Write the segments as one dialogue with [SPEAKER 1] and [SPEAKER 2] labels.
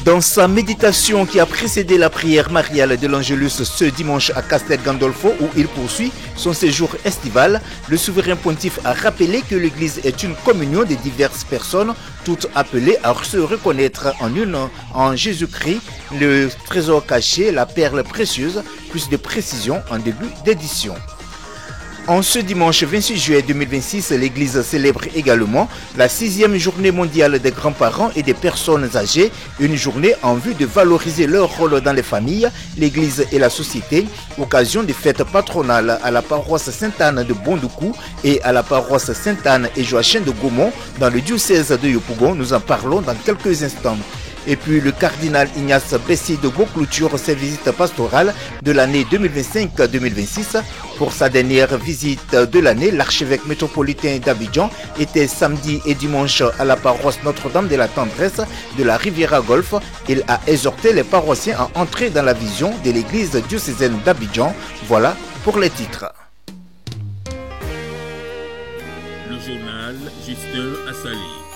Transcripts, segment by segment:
[SPEAKER 1] Dans sa méditation qui a précédé la prière mariale de l'Angélus ce dimanche à Castel Gandolfo où il poursuit son séjour estival, le souverain pontife a rappelé que l'Église est une communion de diverses personnes, toutes appelées à se reconnaître en Jésus-Christ, le trésor caché, la perle précieuse. Plus de précision en début d'édition. En ce dimanche 26 juillet 2026, l'Église célèbre également la 6e journée mondiale des grands-parents et des personnes âgées, une journée en vue de valoriser leur rôle dans les familles, l'Église et la société, occasion des fêtes patronales à la paroisse Sainte-Anne de Bondoukou et à la paroisse Sainte-Anne et Joachim de Gaumont dans le diocèse de Yopougon. Nous en parlons dans quelques instants. Et puis le cardinal Ignace Bessi de Go clôture ses visites pastorales de l'année 2025-2026. Pour sa dernière visite de l'année, l'archevêque métropolitain d'Abidjan était samedi et dimanche à la paroisse Notre-Dame de la Tendresse de la Riviera Golfe. Il a exhorté les paroissiens à entrer dans la vision de l'église diocésaine d'Abidjan. Voilà pour les titres.
[SPEAKER 2] Le journal Justin Assali.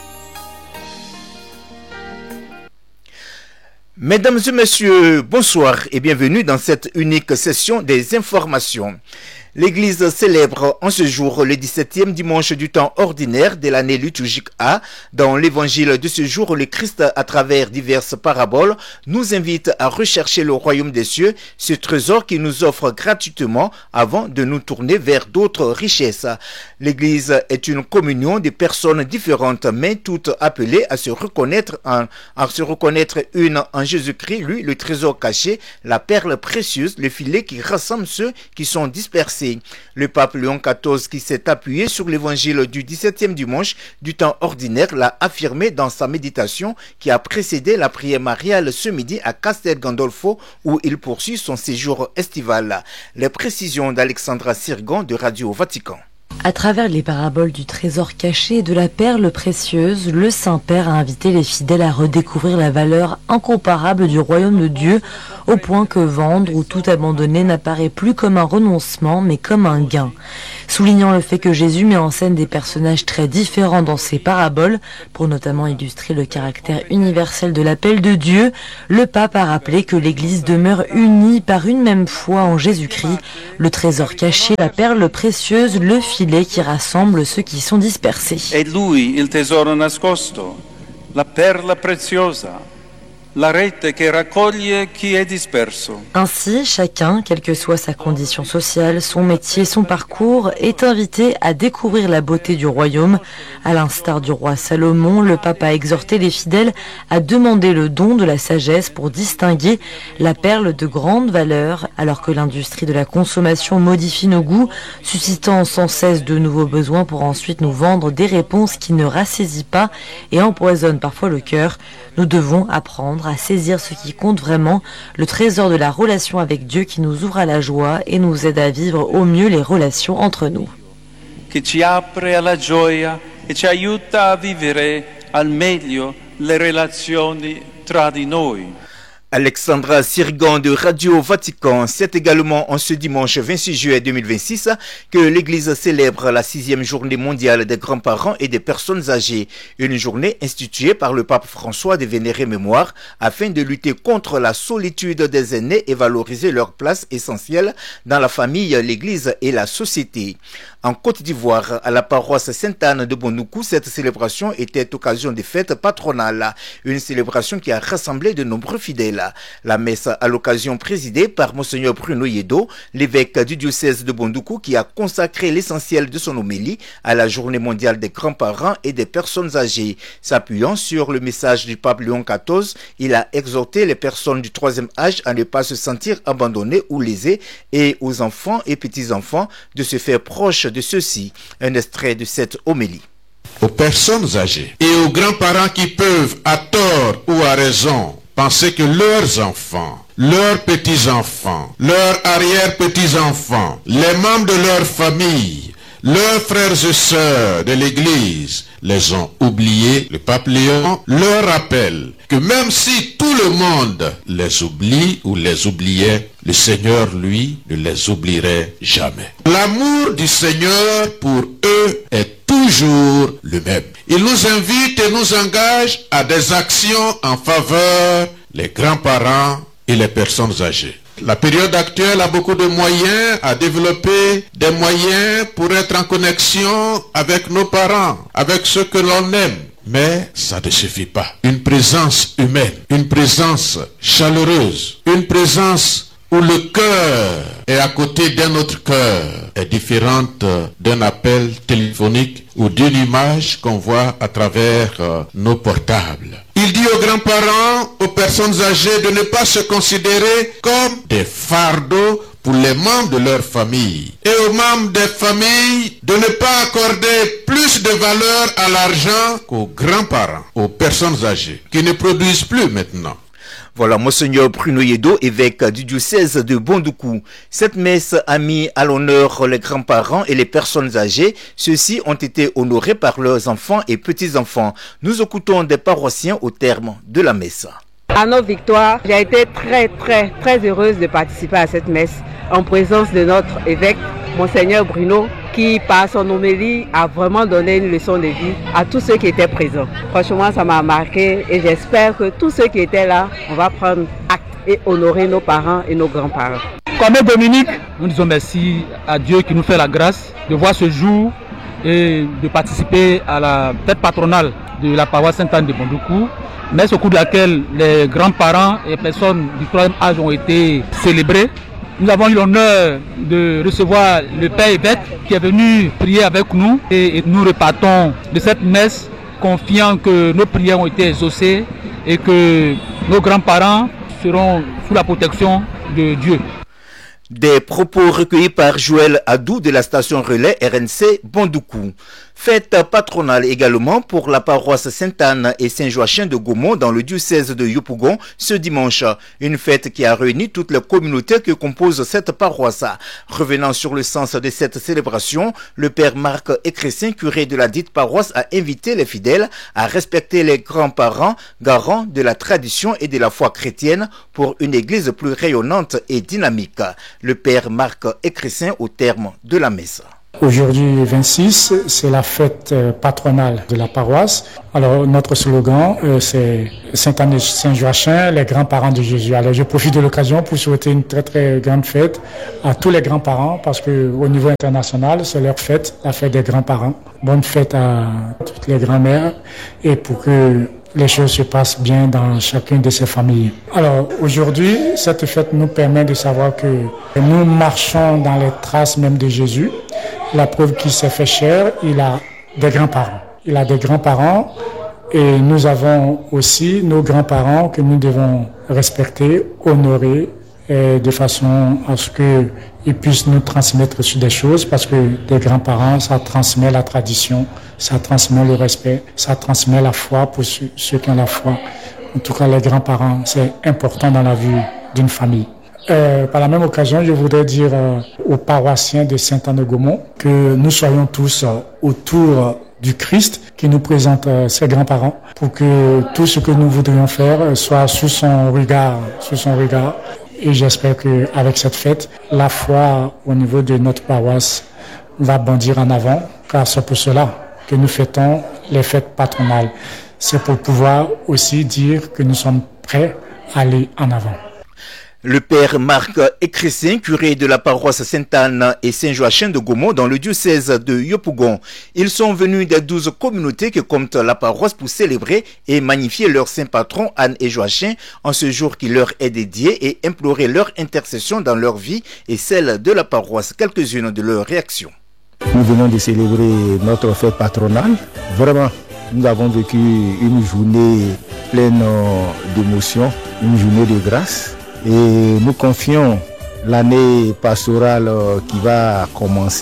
[SPEAKER 1] Mesdames et messieurs, bonsoir et bienvenue dans cette unique session des informations. L'Église célèbre en ce jour le 17e dimanche du temps ordinaire de l'année liturgique A. Dans l'évangile de ce jour, le Christ, à travers diverses paraboles, nous invite à rechercher le royaume des cieux, ce trésor qu'il nous offre gratuitement avant de nous tourner vers d'autres richesses. L'Église est une communion de personnes différentes, mais toutes appelées à se reconnaître une en Jésus-Christ, lui, le trésor caché, la perle précieuse, le filet qui rassemble ceux qui sont dispersés. Le pape Léon XIV, qui s'est appuyé sur l'évangile du 17e dimanche du temps ordinaire, l'a affirmé dans sa méditation qui a précédé la prière mariale ce midi à Castel Gandolfo où il poursuit son séjour estival. Les précisions d'Alexandra Sirgan de Radio Vatican.
[SPEAKER 3] À travers les paraboles du trésor caché et de la perle précieuse, le Saint-Père a invité les fidèles à redécouvrir la valeur incomparable du royaume de Dieu, au point que vendre ou tout abandonner n'apparaît plus comme un renoncement, mais comme un gain. Soulignant le fait que Jésus met en scène des personnages très différents dans ses paraboles, pour notamment illustrer le caractère universel de l'appel de Dieu, le pape a rappelé que l'Église demeure unie par une même foi en Jésus-Christ, le trésor caché, la perle précieuse, le filet qui rassemble ceux qui sont dispersés.
[SPEAKER 4] È lui il tesoro nascosto, la perla preziosa, la rete che raccoglie chi è disperso.
[SPEAKER 3] Ainsi, chacun, quelle que soit sa condition sociale, son métier, son parcours, est invité à découvrir la beauté du royaume. À l'instar du roi Salomon, le pape a exhorté les fidèles à demander le don de la sagesse pour distinguer la perle de grande valeur, alors que l'industrie de la consommation modifie nos goûts, suscitant sans cesse de nouveaux besoins pour ensuite nous vendre des réponses qui ne rassasient pas et empoisonnent parfois le cœur. Nous devons apprendre à saisir ce qui compte vraiment, le trésor de la relation avec Dieu qui nous ouvre à la joie et nous aide à vivre au mieux les relations entre nous.
[SPEAKER 4] Che ci apre alla gioia e ci aiuta a vivere al meglio le relazioni tra di noi.
[SPEAKER 1] Alexandra Sirgan de Radio Vatican. C'est également en ce dimanche 26 juillet 2026 que l'Église célèbre la 6e journée mondiale des grands-parents et des personnes âgées. Une journée instituée par le pape François de vénérée mémoire afin de lutter contre la solitude des aînés et valoriser leur place essentielle dans la famille, l'Église et la société. En Côte d'Ivoire, à la paroisse Sainte-Anne de Bondoukou, cette célébration était occasion de fête patronale. Une célébration qui a rassemblé de nombreux fidèles. La messe à l'occasion présidée par Monseigneur Bruno Yedo, l'évêque du diocèse de Bondoukou, qui a consacré l'essentiel de son homélie à la journée mondiale des grands-parents et des personnes âgées. S'appuyant sur le message du pape Léon XIV, il a exhorté les personnes du troisième âge à ne pas se sentir abandonnées ou lésées et aux enfants et petits-enfants de se faire proches de ceux-ci. Un extrait de cette homélie.
[SPEAKER 5] Aux personnes âgées et aux grands-parents qui peuvent, à tort ou à raison, penser que leurs enfants, leurs petits-enfants, leurs arrière-petits-enfants, les membres de leur famille, leurs frères et sœurs de l'Église les ont oubliés, le pape Léon leur rappelle que même si tout le monde les oublie ou les oubliait, le Seigneur, lui, ne les oublierait jamais. L'amour du Seigneur pour eux est toujours le même. Il nous invite et nous engage à des actions en faveur des grands-parents et les personnes âgées. La période actuelle a beaucoup de moyens à développer, des moyens pour être en connexion avec nos parents, avec ceux que l'on aime. Mais ça ne suffit pas. Une présence humaine, une présence chaleureuse, une présence où le cœur est à côté d'un autre cœur est différente d'un appel téléphonique ou d'une image qu'on voit à travers nos portables. Il dit aux grands-parents, aux personnes âgées de ne pas se considérer comme des fardeaux pour les membres de leur famille. Et aux membres des familles de ne pas accorder plus de valeur à l'argent qu'aux grands-parents, aux personnes âgées, qui ne produisent plus maintenant.
[SPEAKER 1] Voilà, Monseigneur Bruno Yedo, évêque du diocèse de Bondoukou. Cette messe a mis à l'honneur les grands-parents et les personnes âgées. Ceux-ci ont été honorés par leurs enfants et petits-enfants. Nous écoutons des paroissiens au terme de la messe.
[SPEAKER 6] À nos victoires, j'ai été très heureuse de participer à cette messe en présence de notre évêque, Monseigneur Bruno, qui par son homélie a vraiment donné une leçon de vie à tous ceux qui étaient présents. Franchement, ça m'a marqué et j'espère que tous ceux qui étaient là, on va prendre acte et honorer nos parents et nos grands-parents.
[SPEAKER 7] Comme Dominique, nous disons merci à Dieu qui nous fait la grâce de voir ce jour et de participer à la fête patronale de la paroisse Sainte-Anne de Bondoukou, messe au cours de laquelle les grands-parents et personnes du 3e âge ont été célébrés. Nous avons eu l'honneur de recevoir le Père évêque qui est venu prier avec nous et nous repartons de cette messe confiant que nos prières ont été exaucées et que nos grands-parents seront sous la protection de Dieu.
[SPEAKER 1] Des propos recueillis par Joël Adou de la station relais RNC Bondoukou. Fête patronale également pour la paroisse Sainte-Anne et Saint-Joachim de Gaumont dans le diocèse de Yopougon ce dimanche. Une fête qui a réuni toutes les communautés qui composent cette paroisse. Revenant sur le sens de cette célébration, le père Marc Écressin, curé de la dite paroisse, a invité les fidèles à respecter les grands-parents, garants de la tradition et de la foi chrétienne pour une église plus rayonnante et dynamique. Le père Marc Écressin au terme de la messe.
[SPEAKER 8] Aujourd'hui, 26, c'est la fête patronale de la paroisse. Alors, notre slogan, c'est Sainte-Anne et Saint-Joachim, les grands-parents de Jésus. Alors, je profite de l'occasion pour souhaiter une très grande fête à tous les grands-parents, parce que au niveau international, c'est leur fête, la fête des grands-parents. Bonne fête à toutes les grand-mères et pour que les choses se passent bien dans chacune de ces familles. Alors aujourd'hui, cette fête nous permet de savoir que nous marchons dans les traces même de Jésus. La preuve qu'il s'est fait chair, il a des grands-parents. Il a des grands-parents et nous avons aussi nos grands-parents que nous devons respecter, honorer de façon à ce qu'ils puissent nous transmettre sur des choses, parce que des grands-parents, ça transmet la tradition, ça transmet le respect, ça transmet la foi pour ceux qui ont la foi. En tout cas, les grands-parents, c'est important dans la vie d'une famille. Par la même occasion, je voudrais dire aux paroissiens de Sainte-Anne de Gaumont que nous soyons tous autour du Christ qui nous présente ses grands-parents, pour que tout ce que nous voudrions faire soit sous son regard. Et j'espère qu'avec cette fête, la foi au niveau de notre paroisse va bondir en avant, car c'est pour cela que nous fêtons les fêtes patronales. C'est pour pouvoir aussi dire que nous sommes prêts à aller en avant.
[SPEAKER 1] Le père Marc Écressin, curé de la paroisse Sainte-Anne et Saint-Joachim de Gaumont dans le diocèse de Yopougon. Ils sont venus des 12 communautés que compte la paroisse pour célébrer et magnifier leur saint patron Anne et Joachim en ce jour qui leur est dédié et implorer leur intercession dans leur vie et celle de la paroisse. Quelques-unes de leurs réactions.
[SPEAKER 9] Nous venons de célébrer notre fête patronale. Vraiment, nous avons vécu une journée pleine d'émotions, une journée de grâce. Et nous confions l'année pastorale qui va commencer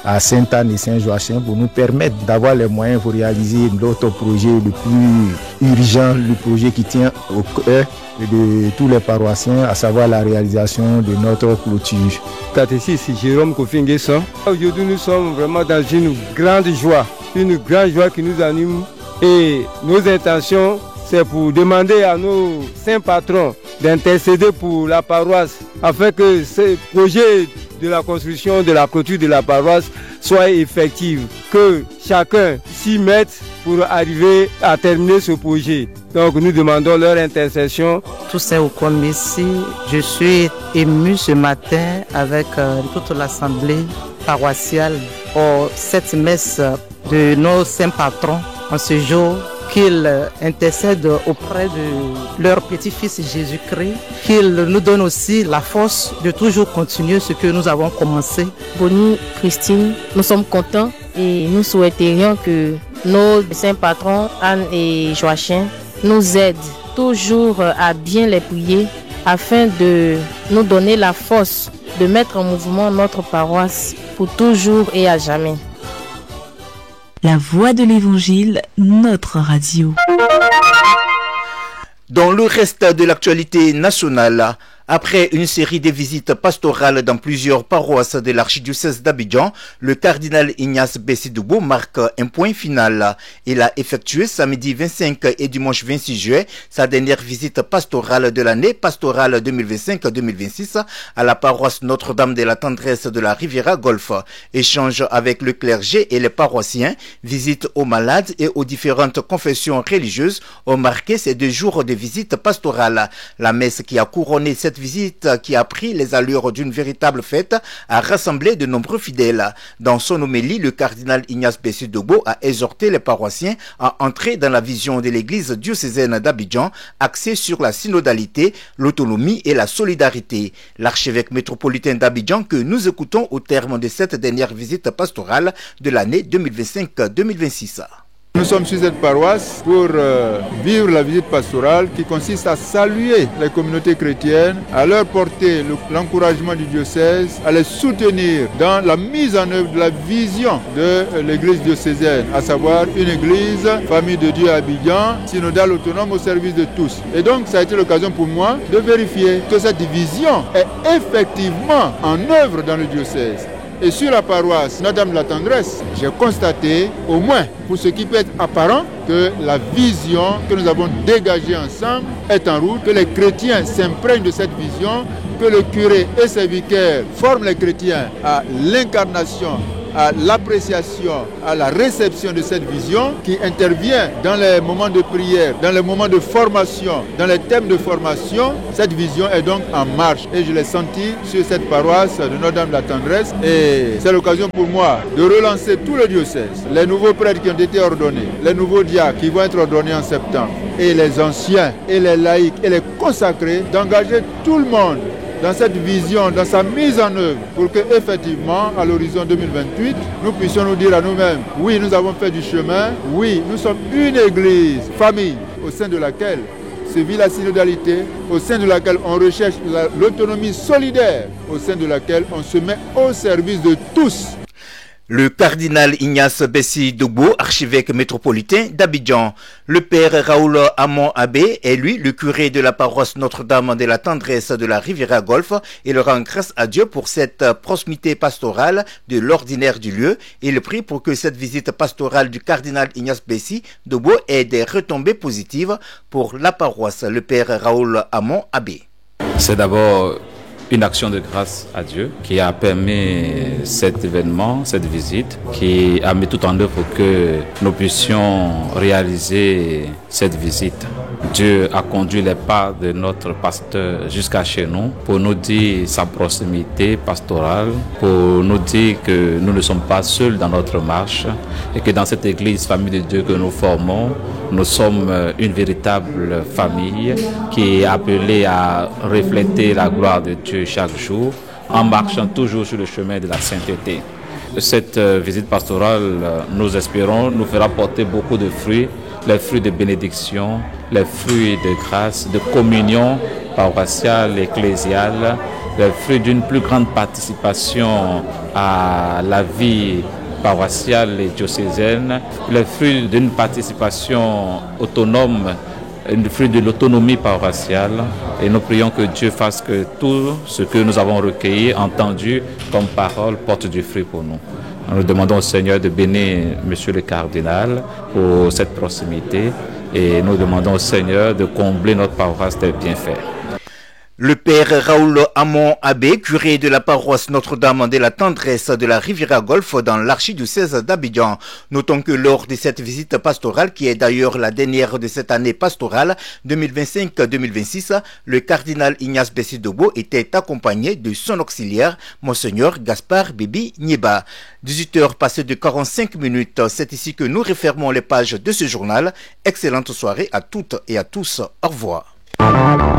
[SPEAKER 9] à Sainte-Anne et Saint-Joachim pour nous permettre d'avoir les moyens pour réaliser notre projet le plus urgent, le projet qui tient au cœur de tous les paroissiens, à savoir la réalisation de notre clôture.
[SPEAKER 10] Catéchiste Jérôme Kofi Nguesson. Aujourd'hui, nous sommes vraiment dans une grande joie qui nous anime et nos intentions, c'est pour demander à nos saints patrons d'intercéder pour la paroisse afin que ce projet de la construction de la clôture de la paroisse soit effectif, que chacun s'y mette pour arriver à terminer ce projet. Donc nous demandons leur intercession.
[SPEAKER 11] Toussaint Okwam ici, je suis ému ce matin avec toute l'assemblée paroissiale pour cette messe de nos saints patrons en ce jour, qu'ils intercèdent auprès de leur petit-fils Jésus-Christ, qu'ils nous donnent aussi la force de toujours continuer ce que nous avons commencé.
[SPEAKER 12] Bonnie, Christine, nous sommes contents et nous souhaiterions que nos saints patrons, Anne et Joachim, nous aident toujours à bien les prier afin de nous donner la force de mettre en mouvement notre paroisse pour toujours et à jamais.
[SPEAKER 13] La voix de l'Évangile, notre radio.
[SPEAKER 1] Dans le reste de l'actualité nationale, après une série de visites pastorales dans plusieurs paroisses de l'archidiocèse d'Abidjan, le cardinal Ignace Bessi-Doubo marque un point final. Il a effectué samedi 25 et dimanche 26 juillet sa dernière visite pastorale de l'année pastorale 2025-2026 à la paroisse Notre-Dame de la Tendresse de la Riviera Golfe. Échange avec le clergé et les paroissiens, visite aux malades et aux différentes confessions religieuses ont marqué ces 2 jours de visite pastorale. La messe qui a couronné cette visite, qui a pris les allures d'une véritable fête, a rassemblé de nombreux fidèles. Dans son homélie, le cardinal Ignace Bessi-Doubo a exhorté les paroissiens à entrer dans la vision de l'église diocésaine d'Abidjan, axée sur la synodalité, l'autonomie et la solidarité. L'archevêque métropolitain d'Abidjan, que nous écoutons au terme de cette dernière visite pastorale de l'année 2025-2026.
[SPEAKER 14] Nous sommes sur cette paroisse pour vivre la visite pastorale qui consiste à saluer les communautés chrétiennes, à leur porter l'encouragement du diocèse, à les soutenir dans la mise en œuvre de la vision de l'église diocésaine, à savoir une église, famille de Dieu à Abidjan, synodale autonome au service de tous. Et donc ça a été l'occasion pour moi de vérifier que cette vision est effectivement en œuvre dans le diocèse. Et sur la paroisse Notre-Dame de la Tendresse, j'ai constaté, au moins pour ce qui peut être apparent, que la vision que nous avons dégagée ensemble est en route, que les chrétiens s'imprègnent de cette vision, que le curé et ses vicaires forment les chrétiens à l'incarnation, à l'appréciation, à la réception de cette vision qui intervient dans les moments de prière, dans les moments de formation, dans les thèmes de formation. Cette vision est donc en marche et je l'ai senti sur cette paroisse de Notre-Dame de la Tendresse et c'est l'occasion pour moi de relancer tout le diocèse, les nouveaux prêtres qui ont été ordonnés, les nouveaux diacres qui vont être ordonnés en septembre et les anciens et les laïcs et les consacrés, d'engager tout le monde dans cette vision, dans sa mise en œuvre, pour que effectivement, à l'horizon 2028, nous puissions nous dire à nous-mêmes, oui, nous avons fait du chemin, oui, nous sommes une église, famille, au sein de laquelle se vit la synodalité, au sein de laquelle on recherche l'autonomie solidaire, au sein de laquelle on se met au service de tous.
[SPEAKER 1] Le cardinal Ignace Bessi-Doubo, archevêque métropolitain d'Abidjan. Le père Raoul Amon Abbé est lui le curé de la paroisse Notre-Dame de la Tendresse de la Riviera Golfe. Il rend grâce à Dieu pour cette proximité pastorale de l'ordinaire du lieu. Il prie pour que cette visite pastorale du cardinal Ignace Bessi-Doubo ait des retombées positives pour la paroisse. Le père Raoul Amon Abbé.
[SPEAKER 15] C'est d'abord une action de grâce à Dieu qui a permis cet événement, cette visite, qui a mis tout en œuvre pour que nous puissions réaliser cette visite. Dieu a conduit les pas de notre pasteur jusqu'à chez nous pour nous dire sa proximité pastorale, pour nous dire que nous ne sommes pas seuls dans notre marche et que dans cette église, famille de Dieu que nous formons, nous sommes une véritable famille qui est appelée à refléter la gloire de Dieu chaque jour en marchant toujours sur le chemin de la sainteté. Cette visite pastorale, nous espérons, nous fera porter beaucoup de fruits, les fruits de bénédiction, les fruits de grâce, de communion paroissiale, ecclésiale les fruits d'une plus grande participation à la vie paroissiale et diocésaine, les fruits d'une participation autonome, le fruit de l'autonomie paroissiale. Et nous prions que Dieu fasse que tout ce que nous avons recueilli, entendu comme parole, porte du fruit pour nous. Nous demandons au Seigneur de bénir Monsieur le Cardinal pour cette proximité et nous demandons au Seigneur de combler notre paroisse de bienfaits.
[SPEAKER 1] Le père Raoul Amon Abbé, curé de la paroisse Notre-Dame de la Tendresse de la Riviera Golfe dans l'archidiocèse d'Abidjan. Notons que lors de cette visite pastorale, qui est d'ailleurs la dernière de cette année pastorale 2025-2026, le cardinal Ignace Bessi-Dobo était accompagné de son auxiliaire, Monseigneur Gaspard Bibi Nieba. 18h passées de 45 minutes, c'est ici que nous refermons les pages de ce journal. Excellente soirée à toutes et à tous. Au revoir.